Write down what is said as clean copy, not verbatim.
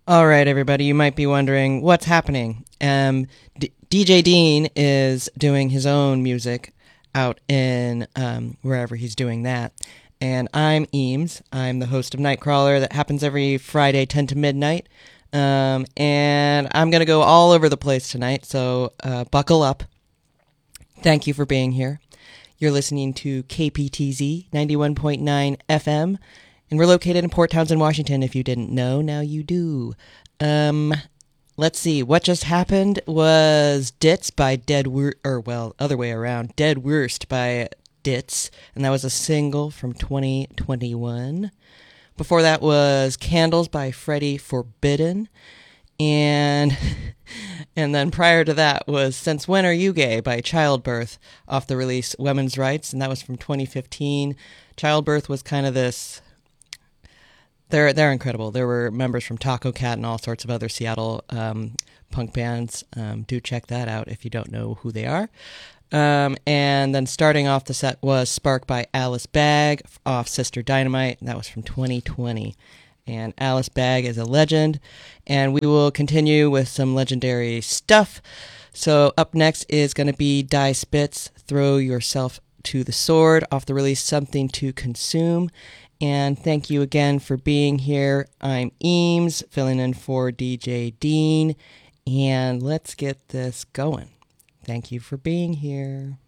All right, everybody, you might be wondering what's happening. DJ Dean is doing his own music out in wherever he's doing that. And I'm Eames. I'm the host of Nightcrawler that happens every Friday, 10 to midnight. And I'm going to go all over the place tonight, so buckle up. Thank you for being here. You're listening to KPTZ 91.9 FM, and we're located in Port Townsend, Washington. If you didn't know, now you do. Let's see. What just happened was Ditz by other way around. Dead Worst by Ditz, and that was a single from 2021. Before that was Candles by Freddie Forbidden, and and then prior to that was Since When Are You Gay by Childbirth off the release Women's Rights, and that was from 2015. Childbirth was kind of this. They're incredible. There were members from Taco Cat and all sorts of other Seattle punk bands. Do check that out if you don't know who they are. And then starting off the set was Spark by Alice Bag off Sister Dynamite, and that was from 2020. And Alice Bag is a legend, and we will continue with some legendary stuff. So up next is going to be Die Spitz, Throw Yourself to the Sword, off the release Something to Consume. And thank you again for being here. I'm Eames, filling in for DJ Dean, and let's get this going. Thank you for being here.